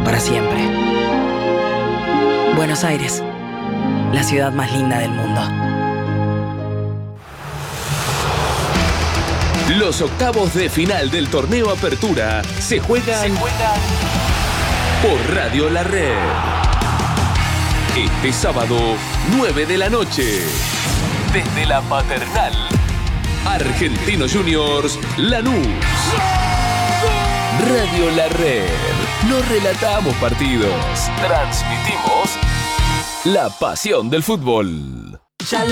para siempre. Buenos Aires, la ciudad más linda del mundo. Los octavos de final del torneo Apertura se juegan por Radio La Red. Este sábado, 9 de la noche. Desde la Paternal. Argentinos Juniors, Lanús. Radio La Red. No relatamos partidos. Transmitimos la pasión del fútbol.